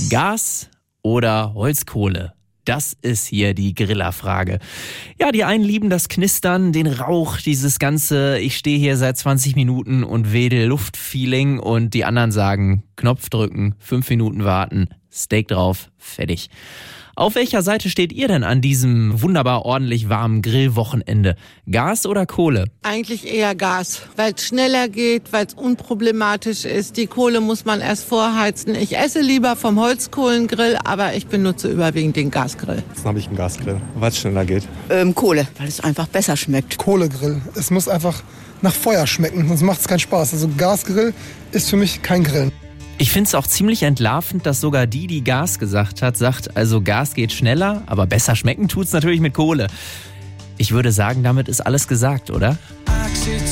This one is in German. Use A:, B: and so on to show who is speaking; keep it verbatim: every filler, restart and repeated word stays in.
A: Gas oder Holzkohle? Das ist hier die Grillerfrage. Ja, die einen lieben das Knistern, den Rauch, dieses ganze, ich stehe hier seit zwanzig Minuten und wedel Luftfeeling, und die anderen sagen, Knopf drücken, fünf Minuten warten, Steak drauf, fertig. Auf welcher Seite steht ihr denn an diesem wunderbar ordentlich warmen Grillwochenende? Gas oder Kohle?
B: Eigentlich eher Gas, weil es schneller geht, weil es unproblematisch ist. Die Kohle muss man erst vorheizen. Ich esse lieber vom Holzkohlengrill, aber ich benutze überwiegend den Gasgrill.
C: Jetzt habe ich einen Gasgrill, weil es schneller geht.
D: Ähm, Kohle, weil es einfach besser schmeckt.
E: Kohlegrill. Es muss einfach nach Feuer schmecken, sonst macht es keinen Spaß. Also Gasgrill ist für mich kein Grillen.
A: Ich finde es auch ziemlich entlarvend, dass sogar die, die Gas gesagt hat, sagt, also Gas geht schneller, aber besser schmecken tut's natürlich mit Kohle. Ich würde sagen, damit ist alles gesagt, oder?